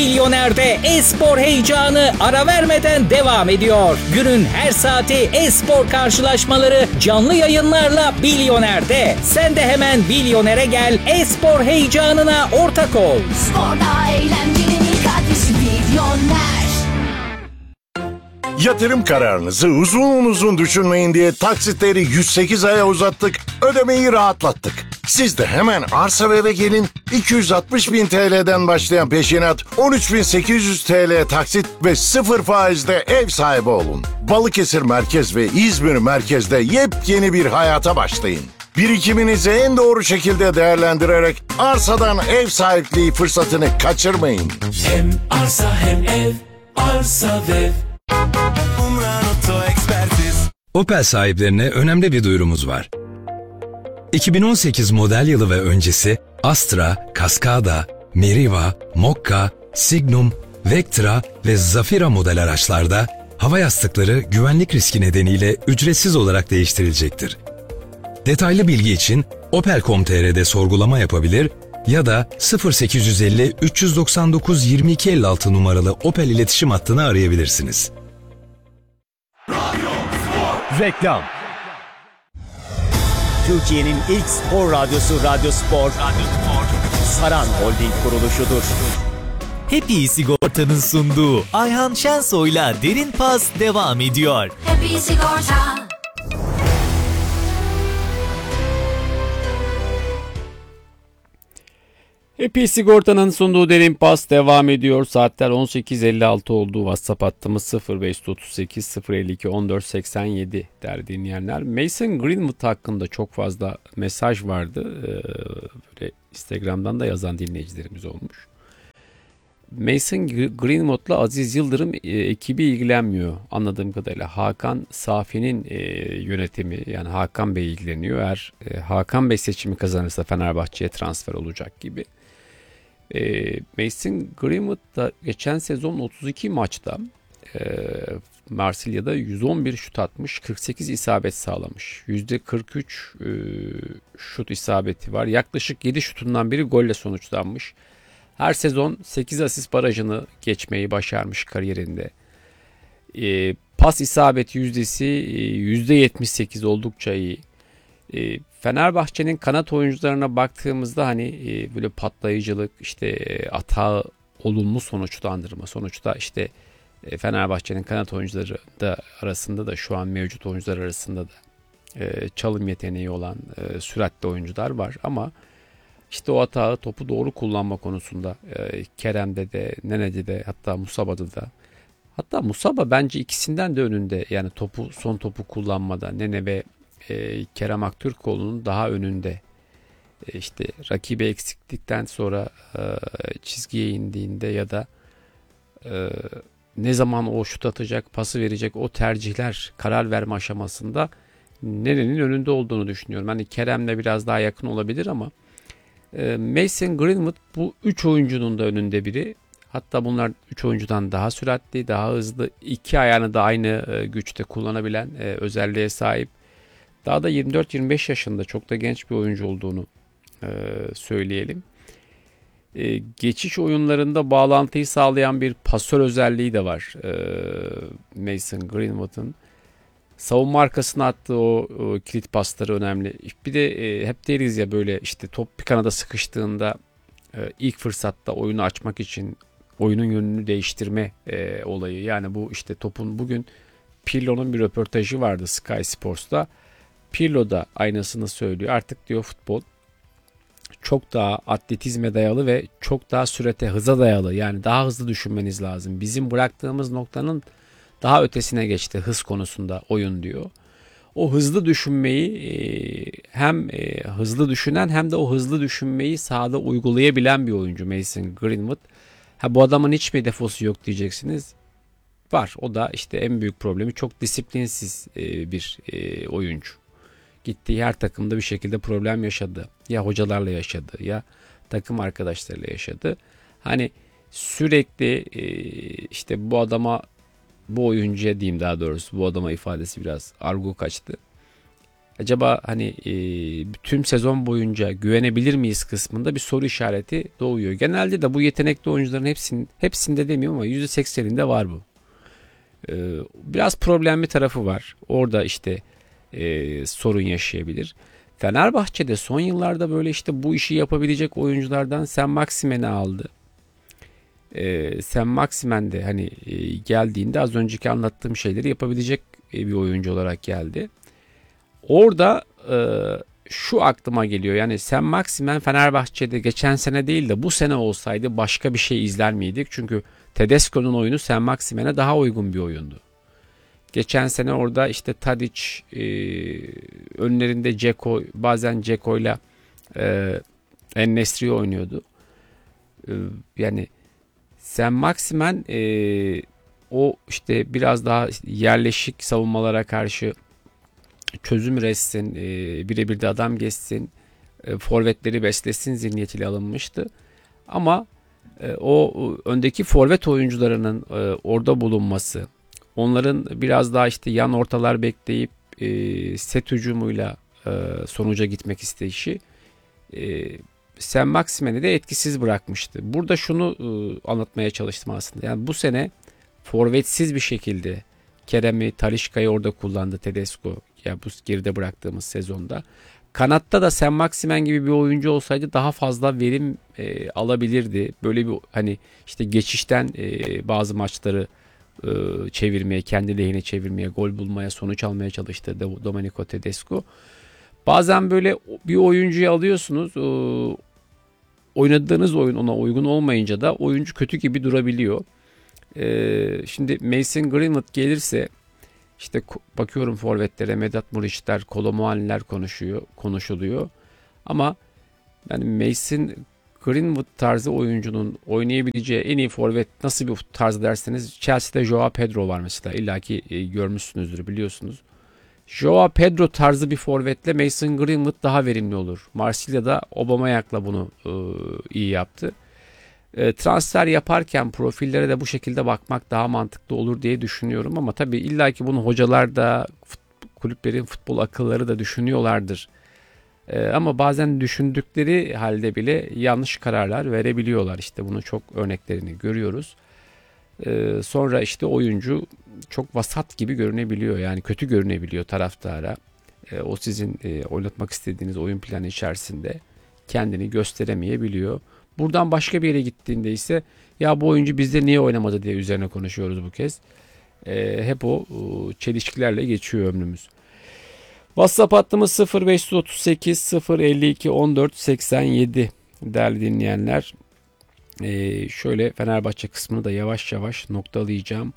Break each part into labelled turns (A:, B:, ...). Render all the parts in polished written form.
A: Bilyoner'de e-spor heyecanı ara vermeden devam ediyor. Günün her saati e-spor karşılaşmaları canlı yayınlarla Bilyoner'de. Sen de hemen Bilyoner'e gel, e-spor heyecanına ortak ol.
B: Sporda eğlencenin ilk adresi Bilyoner.
C: Yatırım kararınızı uzun düşünmeyin diye taksitleri 108 aya uzattık, ödemeyi rahatlattık. Siz de hemen Arsa ve eve gelin, 260.000 TL'den başlayan peşinat, 13.800 TL taksit ve 0 faizde ev sahibi olun. Balıkesir Merkez ve İzmir Merkez'de yepyeni bir hayata başlayın. Birikiminizi en doğru şekilde değerlendirerek arsadan ev sahipliği fırsatını kaçırmayın.
D: Hem arsa hem ev, arsa ve ev.
E: Opel sahiplerine önemli bir duyurumuz var. 2018 model yılı ve öncesi Astra, Cascada, Meriva, Mokka, Signum, Vectra ve Zafira model araçlarda hava yastıkları güvenlik riski nedeniyle ücretsiz olarak değiştirilecektir. Detaylı bilgi için opel.com.tr'de sorgulama yapabilir ya da 0850 399 2256 numaralı Opel iletişim hattını arayabilirsiniz.
F: Reklam. Türkiye'nin ilk spor radyosu Radyo Spor. Saran Holding kuruluşudur.
G: Happy Sigorta'nın sunduğu Ayhan Şensoy'la Derin Pas devam ediyor.
B: Happy Sigorta.
H: Happy Sigorta'nın sunduğu Derin Pas devam ediyor. Saatler 18.56 oldu. WhatsApp hattımız 0538 052 1487 değerli dinleyenler. Mason Greenwood hakkında çok fazla mesaj vardı. Böyle Instagram'dan da yazan dinleyicilerimiz olmuş. Mason Greenwood'la Aziz Yıldırım ekibi ilgilenmiyor anladığım kadarıyla. Hakan Safi'nin yönetimi, yani Hakan Bey ilgileniyor. Eğer Hakan Bey seçimi kazanırsa Fenerbahçe'ye transfer olacak gibi. Mason Greenwood da geçen sezon 32 maçta Marsilya'da 111 şut atmış, 48 isabet sağlamış. %43 şut isabeti var. Yaklaşık 7 şutundan biri golle sonuçlanmış. Her sezon 8 asist barajını geçmeyi başarmış kariyerinde. Pas isabet yüzdesi %78, oldukça iyi. Fenerbahçe'nin kanat oyuncularına baktığımızda hani böyle patlayıcılık, işte atağı olumlu sonuçlandırma. Sonuçta işte Fenerbahçe'nin kanat oyuncuları da arasında da şu an mevcut oyuncular arasında da çalım yeteneği olan süratli oyuncular var ama işte o atağı, topu doğru kullanma konusunda Kerem'de de, Nene'de de, hatta Musaba'da da. Hatta Musaba bence ikisinden de önünde. Yani son topu kullanmada Nene ve Kerem Aktürkoğlu'nun daha önünde. İşte rakibi eksiklikten sonra çizgiye indiğinde ya da ne zaman o şut atacak, pası verecek, o tercihler, karar verme aşamasında Nene'nin önünde olduğunu düşünüyorum. Hani Kerem'le biraz daha yakın olabilir ama Mason Greenwood bu 3 oyuncunun da önünde biri. Hatta bunlar 3 oyuncudan daha süratli, daha hızlı, 2 ayağını da aynı güçte kullanabilen özelliğe sahip. Daha da 24-25 yaşında, çok da genç bir oyuncu olduğunu söyleyelim. Geçiş oyunlarında bağlantıyı sağlayan bir pasör özelliği de var Mason Greenwood'un. Savunma arkasına attığı o kilit pasları önemli. Bir de hep deriz ya, böyle işte top bir kanada sıkıştığında ilk fırsatta oyunu açmak için oyunun yönünü değiştirme olayı. Yani bu işte topun, bugün Pirlo'nun bir röportajı vardı Sky Sports'ta. Pirlo da aynısını söylüyor. Artık diyor futbol çok daha atletizme dayalı ve çok daha sürate, hıza dayalı. Yani daha hızlı düşünmeniz lazım. Bizim bıraktığımız noktanın daha ötesine geçti hız konusunda oyun diyor. O hızlı düşünmeyi hem hızlı düşünen hem de o hızlı düşünmeyi sahada uygulayabilen bir oyuncu Mason Greenwood. Bu adamın hiç mi defosu yok diyeceksiniz. Var. O da işte en büyük problemi, çok disiplinsiz bir oyuncu. Gittiği her takımda bir şekilde problem yaşadı. Ya hocalarla yaşadı ya takım arkadaşlarıyla yaşadı. Hani sürekli işte bu adama, bu oyuncuya diyeyim daha doğrusu, bu adama ifadesi biraz argo kaçtı. acaba hani tüm sezon boyunca güvenebilir miyiz kısmında bir soru işareti doğuyor. Genelde de bu yetenekli oyuncuların hepsinde demiyorum ama %80'inde var bu. Biraz problemli tarafı var. Orada işte sorun yaşayabilir. Fenerbahçe'de son yıllarda böyle işte bu işi yapabilecek oyunculardan Sen Maximen'i aldı. Sen Maximen de hani geldiğinde az önceki anlattığım şeyleri yapabilecek bir oyuncu olarak geldi. Orada şu aklıma geliyor. Yani Sen Maximen Fenerbahçe'de geçen sene değil de bu sene olsaydı başka bir şey izler miydik? Çünkü Tedesco'nun oyunu Sen Maximen'e daha uygun bir oyundu. Geçen sene orada işte Tadic, önlerinde Dzeko, bazen Dzeko'yla En-Nesyri oynuyordu. Yani Sen Maximen o işte biraz daha yerleşik savunmalara karşı çözüm üretsin, birebir de adam geçsin, forvetleri beslesin zihniyetiyle alınmıştı. Ama o öndeki forvet oyuncularının orada bulunması, onların biraz daha işte yan ortalar bekleyip set hücumuyla sonuca gitmek isteyişi Sen Maximen'i de etkisiz bırakmıştı. Burada şunu anlatmaya çalıştım aslında. Yani bu sene forvetsiz bir şekilde Kerem'i, Talisca'yı orada kullandı Tedesco. Ya bu geride bıraktığımız sezonda. Kanatta da Sen Maximen gibi bir oyuncu olsaydı daha fazla verim alabilirdi. Böyle bir hani işte geçişten bazı maçları çevirmeye, kendi lehine çevirmeye, gol bulmaya, sonuç almaya çalıştı Domenico Tedesco. Bazen böyle bir oyuncuyu alıyorsunuz, oynadığınız oyun ona uygun olmayınca da oyuncu kötü gibi durabiliyor. Şimdi Mason Greenwood gelirse işte bakıyorum forvetlere Vedat Muriçler, Kolo Muani'ler konuşuluyor. Ama yani Mason Greenwood tarzı oyuncunun oynayabileceği en iyi forvet nasıl bir tarz derseniz Chelsea'de Joao Pedro var mesela. İlla ki görmüşsünüzdür, biliyorsunuz. Joao Pedro tarzı bir forvetle Mason Greenwood daha verimli olur. Marsilya'da Aubameyang'la bunu iyi yaptı. Transfer yaparken profillere de bu şekilde bakmak daha mantıklı olur diye düşünüyorum. Ama tabii illaki bunu hocalar da kulüplerin futbol akılları da düşünüyorlardır. Ama bazen düşündükleri halde bile yanlış kararlar verebiliyorlar. İşte bunu çok örneklerini görüyoruz. Sonra işte oyuncu çok vasat gibi görünebiliyor. Yani kötü görünebiliyor taraftara. O sizin oynatmak istediğiniz oyun planı içerisinde kendini gösteremeyebiliyor. Buradan başka bir yere gittiğinde ise ya bu oyuncu bizde niye oynamadı diye üzerine konuşuyoruz bu kez. Hep o çelişkilerle geçiyor ömrümüz. WhatsApp hattımız 0538 052 14 87 değerli dinleyenler. Şöyle Fenerbahçe kısmını da yavaş yavaş noktalayacağım.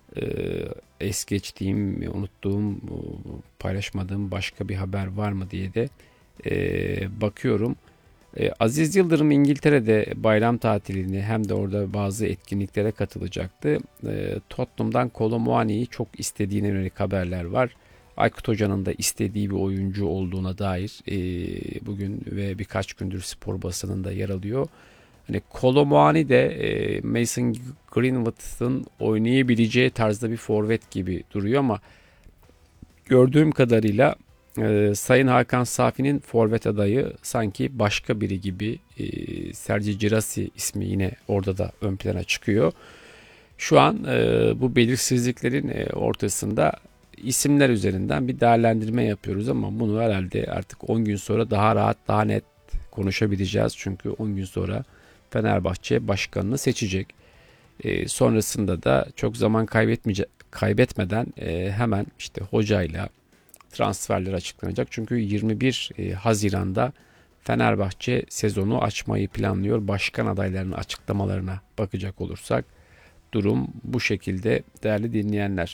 H: Es geçtiğim, unuttuğum, paylaşmadığım başka bir haber var mı diye de bakıyorum. Aziz Yıldırım İngiltere'de bayram tatilini hem de orada bazı etkinliklere katılacaktı. Tottenham'dan Kolo Muani'yi çok istediğine yönelik haberler var. Aykut Hoca'nın da istediği bir oyuncu olduğuna dair bugün ve birkaç gündür spor basınında yer alıyor. Hani Kolo Muani de Mason Greenwood'un oynayabileceği tarzda bir forvet gibi duruyor ama gördüğüm kadarıyla Sayın Hakan Safi'nin forvet adayı sanki başka biri gibi. Sergi Girassi ismi yine orada da ön plana çıkıyor. Şu an bu belirsizliklerin ortasında isimler üzerinden bir değerlendirme yapıyoruz ama bunu herhalde artık 10 gün sonra daha rahat, daha net konuşabileceğiz. Çünkü 10 gün sonra Fenerbahçe başkanını seçecek. Sonrasında da çok zaman kaybetmeden hemen işte hocayla transferler açıklanacak. Çünkü 21 Haziran'da Fenerbahçe sezonu açmayı planlıyor. Başkan adaylarının açıklamalarına bakacak olursak durum bu şekilde değerli dinleyenler.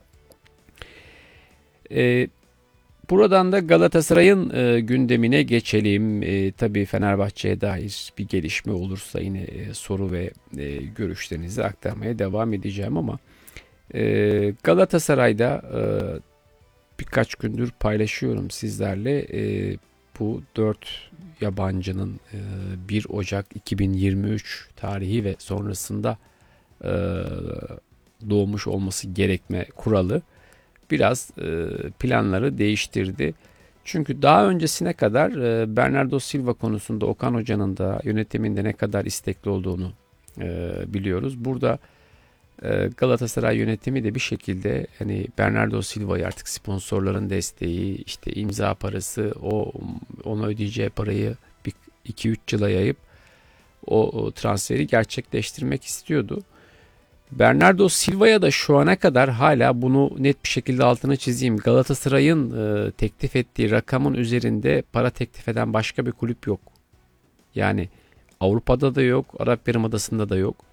H: Buradan da Galatasaray'ın gündemine geçelim. Tabii Fenerbahçe'ye dair bir gelişme olursa yine soru ve görüşlerinizi aktarmaya devam edeceğim ama Galatasaray'da birkaç gündür paylaşıyorum sizlerle. Bu 4 yabancının 1 Ocak 2023 tarihi ve sonrasında doğmuş olması gerekme kuralı biraz planları değiştirdi. Çünkü daha öncesine kadar Bernardo Silva konusunda Okan Hoca'nın da yönetiminde ne kadar istekli olduğunu biliyoruz. Burada Galatasaray yönetimi de bir şekilde hani Bernardo Silva'yı artık sponsorların desteği, işte imza parası, ona ödeyeceği parayı 2-3 yıla yayıp o transferi gerçekleştirmek istiyordu. Bernardo Silva'ya da şu ana kadar hala bunu net bir şekilde altına çizeyim. Galatasaray'ın teklif ettiği rakamın üzerinde para teklif eden başka bir kulüp yok. Yani Avrupa'da da yok, Arap Yarımadası'nda da yok.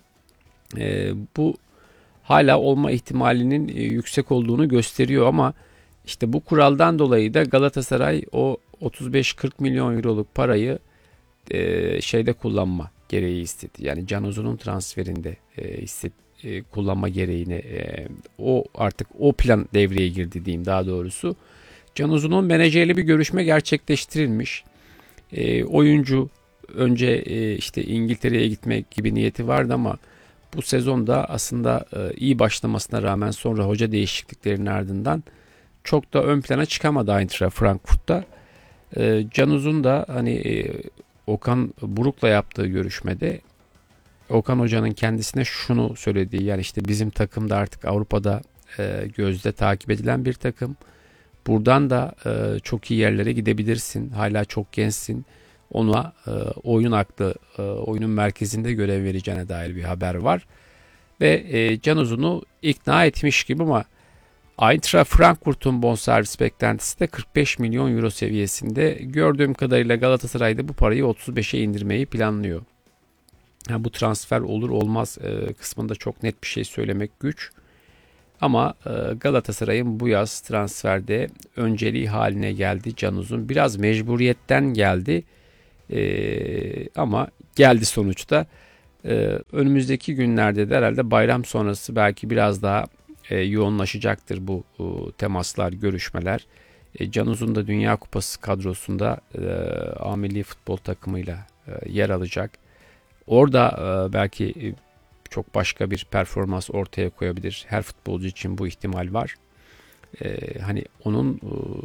H: Bu hala olma ihtimalinin yüksek olduğunu gösteriyor ama işte bu kuraldan dolayı da Galatasaray o 35-40 milyon euroluk parayı şeyde kullanma gereği istedi. Yani Can Uzun'un transferinde kullanma gereğini o artık o plan devreye girdi diyeyim daha doğrusu. Can Uzun'un menajeriyle bir görüşme gerçekleştirilmiş. Oyuncu önce işte İngiltere'ye gitmek gibi niyeti vardı ama bu sezonda aslında iyi başlamasına rağmen sonra hoca değişikliklerinin ardından çok da ön plana çıkamadı Eintracht Frankfurt'ta. Can Uzun da hani Okan Buruk'la yaptığı görüşmede Okan Hoca'nın kendisine şunu söylediği, yani işte bizim takım da artık Avrupa'da gözde takip edilen bir takım. Buradan da çok iyi yerlere gidebilirsin. Hala çok gençsin. Ona oyun aklı, oyunun merkezinde görev vereceğine dair bir haber var. Ve Can Uzun'u ikna etmiş gibi ama Eintracht Frankfurt'un bonservis beklentisi de 45 milyon euro seviyesinde. Gördüğüm kadarıyla Galatasaray'da bu parayı 35'e indirmeyi planlıyor. Yani bu transfer olur olmaz kısmında çok net bir şey söylemek güç. Ama Galatasaray'ın bu yaz transferde önceliği haline geldi Can Uzun. Biraz mecburiyetten geldi ama geldi sonuçta. Önümüzdeki günlerde de herhalde bayram sonrası belki biraz daha yoğunlaşacaktır bu temaslar, görüşmeler. Can Uzun da Dünya Kupası kadrosunda A milli futbol takımıyla yer alacak. Orada belki çok başka bir performans ortaya koyabilir. Her futbolcu için bu ihtimal var. Hani onun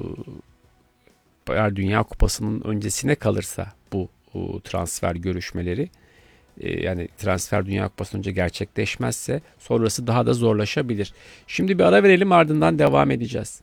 H: Dünya Kupası'nın öncesine kalırsa bu transfer görüşmeleri, yani transfer Dünya Kupası'ndan önce gerçekleşmezse sonrası daha da zorlaşabilir. Şimdi bir ara verelim, ardından devam edeceğiz.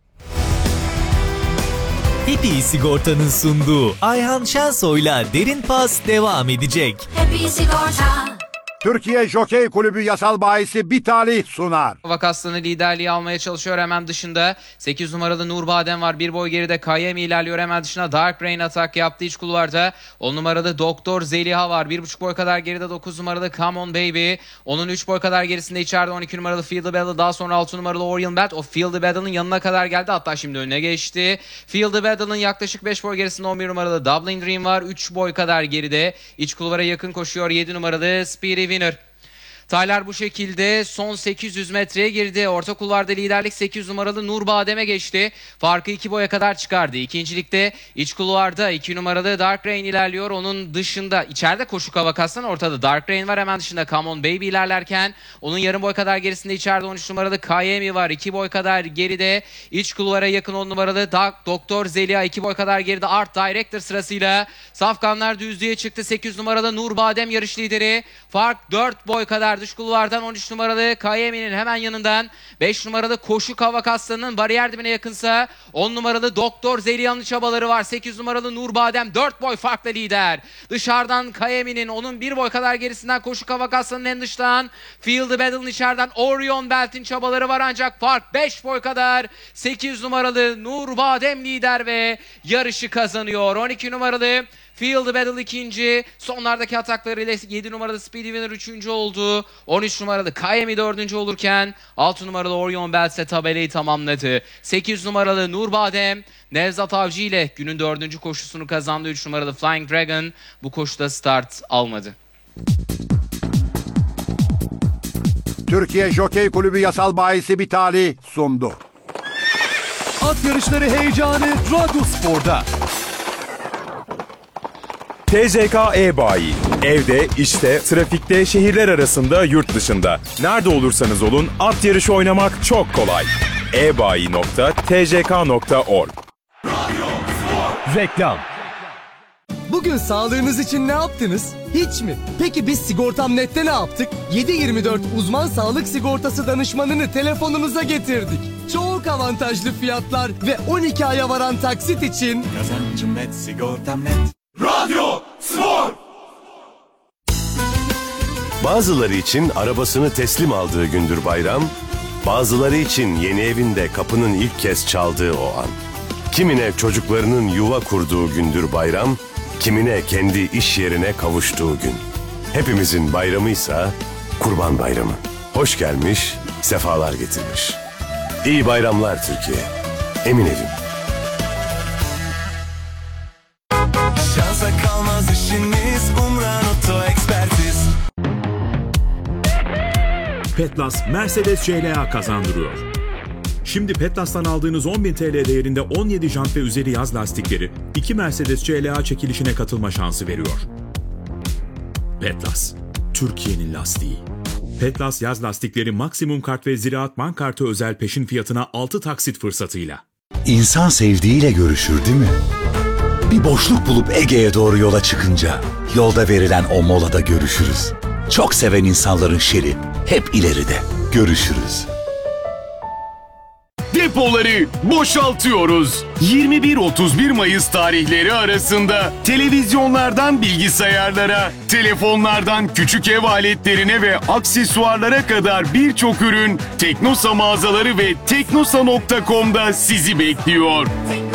G: Happy Sigorta'nın sunduğu Ayhan Şensoy'la Derin Pas devam edecek.
B: Happy Sigorta.
I: Türkiye Jokey Kulübü yasal bahisi Bitali sunar.
J: Vakaslı'nı liderliği almaya çalışıyor hemen dışında. 8 numaralı Nur Badem var. Bir boy geride Kayemi ilerliyor hemen dışına. Dark Rain atak yaptı iç kulvarda. 10 numaralı Doktor Zeliha var. 1,5 boy kadar geride 9 numaralı Come On Baby. Onun 3 boy kadar gerisinde içeride 12 numaralı Feel the Battle. Daha sonra 6 numaralı Orion Belt. O Feel the Battle'ın yanına kadar geldi. Hatta şimdi önüne geçti. Feel the Battle'ın yaklaşık 5 boy gerisinde 11 numaralı Dublin Dream var. 3 boy kadar geride. İç kulvara yakın koşuyor 7 numaralı Speedy Winner. Taylar bu şekilde son 800 metreye girdi. Orta kulvarda liderlik 8 numaralı Nur Badem'e geçti. Farkı 2 boya kadar çıkardı. İkincilikte iç kulvarda 2 numaralı Dark Rain ilerliyor. Onun dışında içeride koşu Kavakas'tan ortada Dark Rain var. Hemen dışında Come On Baby ilerlerken onun yarım boy kadar gerisinde içeride 13 numaralı Kayemi var. 2 boy kadar geride. İç kulvara yakın 10 numaralı Doktor Zeliha 2 boy kadar geride. Art Director sırasıyla safkanlar düzlüğe çıktı. 8 numaralı Nur Badem yarış lideri. Fark 4 boy kadar dış kulvardan 13 numaralı Kayemi'nin hemen yanından 5 numaralı Koşu Kavakaslı'nın bariyer dibine yakınsa 10 numaralı Doktor Zeliha'nın çabaları var. 8 numaralı Nur Badem 4 boy farklı lider. Dışarıdan Kayemi'nin, onun 1 boy kadar gerisinden Koşu Kavakaslı'nın en dıştan Feel the Battle'ın içeriden Orion Belt'in çabaları var ancak fark 5 boy kadar. 8 numaralı Nur Badem lider ve yarışı kazanıyor. 12 numaralı Feel the Battle ikinci. Sonlardaki ataklarıyla 7 numaralı Speedy Winner üçüncü oldu. 13 numaralı Kayemi dördüncü olurken 6 numaralı Orion Belt ise tabelayı tamamladı. 8 numaralı Nur Badem Nevzat Avcı ile günün dördüncü koşusunu kazandı. 3 numaralı Flying Dragon bu koşuda start almadı.
I: Türkiye Jokey Kulübü yasal bahisi Bitali sundu.
K: At yarışları heyecanı Radyo Spor'da.
L: TCK E-Bayi. Evde, işte, trafikte, şehirler arasında, yurt dışında. Nerede olursanız olun at yarışı oynamak çok kolay. ebayi.tjk.org
K: Reklam.
M: Bugün sağlığınız için ne yaptınız? Hiç mi? Peki biz Sigortam.net'te ne yaptık? 7/24 uzman sağlık sigortası danışmanını telefonunuza getirdik. Çok avantajlı fiyatlar ve 12 aya varan taksit için...
N: Kazancım net, sigortam net.
O: Radyo Spor.
P: Bazıları için arabasını teslim aldığı gündür bayram, bazıları için yeni evinde kapının ilk kez çaldığı o an. Kimine çocuklarının yuva kurduğu gündür bayram, kimine kendi iş yerine kavuştuğu gün. Hepimizin bayramıysa Kurban Bayramı. Hoş gelmiş, sefalar getirmiş. İyi bayramlar Türkiye. Emin evim.
N: Şansa kalmaz işiniz, Umran Oto Ekspertiz.
Q: Petlas Mercedes CLA kazandırıyor. Şimdi Petlas'tan aldığınız 10.000 TL değerinde 17 jant ve üzeri yaz lastikleri 2 Mercedes CLA çekilişine katılma şansı veriyor. Petlas, Türkiye'nin lastiği. Petlas yaz lastikleri maksimum kart ve Ziraat Bank kartı özel peşin fiyatına 6 taksit fırsatıyla.
R: İnsan sevdiğiyle görüşür değil mi? Bir boşluk bulup Ege'ye doğru yola çıkınca yolda verilen o molada görüşürüz. Çok seven insanların şeri hep ileride. Görüşürüz.
S: Depoları boşaltıyoruz. 21-31 Mayıs tarihleri arasında televizyonlardan bilgisayarlara, telefonlardan küçük ev aletlerine ve aksesuarlara kadar birçok ürün Teknosa mağazaları ve teknosa.com'da sizi bekliyor.